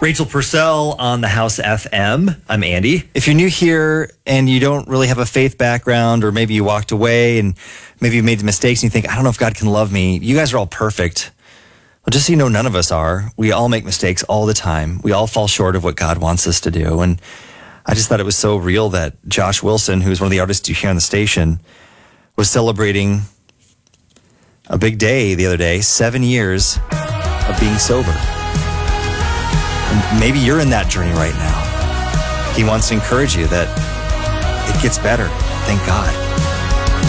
Rachel Purcell on the House FM. I'm Andy. If you're new here and you don't really have a faith background, or maybe you walked away and maybe you made mistakes and you think, I don't know if God can love me. You guys are all perfect. Well, just so you know, none of us are. We all make mistakes all the time. We all fall short of what God wants us to do. And I just thought it was so real that Josh Wilson, who's one of the artists you hear on the station, was celebrating a big day the other day, 7 years of being sober. And maybe you're in that journey right now. He wants to encourage you that it gets better. Thank God.